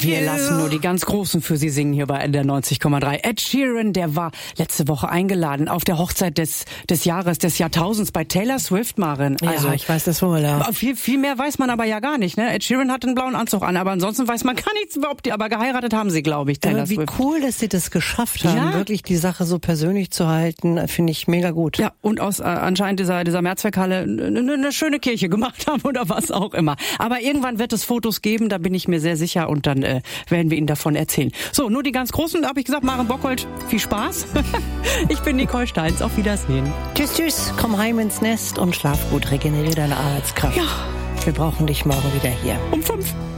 Wir lassen nur die ganz Großen für Sie singen hier bei NDR 90,3. Ed Sheeran, der war letzte Woche eingeladen auf der Hochzeit des Jahres, des Jahrtausends bei Taylor Swift, Maren. Also, ja, ich weiß das wohl, ja. Viel mehr weiß man aber ja gar nicht, ne? Ed Sheeran hat einen blauen Anzug an, aber ansonsten weiß man gar nichts überhaupt. Aber geheiratet haben sie, glaube ich, Taylor Swift. Wie cool, dass sie das geschafft haben, wirklich die Sache so persönlich zu halten, finde ich mega gut. Ja, und aus anscheinend dieser Mehrzweckhalle eine schöne Kirche gemacht haben oder was auch immer. Aber irgendwann wird es Fotos geben, da bin ich mir sehr sicher, und dann werden wir Ihnen davon erzählen. So, nur die ganz Großen, da habe ich gesagt, Maren Bockholt, viel Spaß. Ich bin Nicole Steins, auf Wiedersehen. Tschüss, tschüss, komm heim ins Nest und schlaf gut, regeneriere deine Arbeitskraft. Ja. Wir brauchen dich morgen wieder hier. Um 5.